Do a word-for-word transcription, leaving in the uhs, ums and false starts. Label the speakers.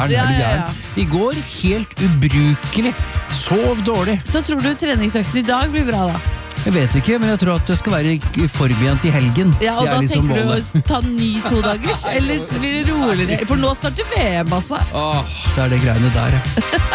Speaker 1: gæren,
Speaker 2: Ja,
Speaker 1: er du
Speaker 2: ja, ja.
Speaker 1: gæren? I går, helt ubrukelig. Sov dårlig.
Speaker 2: Så tror du treningsøkten i dag blir bra da?
Speaker 1: Jeg vet ikke, men jeg tror at det skal være i form igjen til helgen.
Speaker 2: Ja, og
Speaker 1: Det er
Speaker 2: da
Speaker 1: liksom
Speaker 2: tenker
Speaker 1: målet.
Speaker 2: du å ta ny to dagers, eller blir det roligere? For nå starter V M altså.
Speaker 1: Åh, det er det greiene der, ja.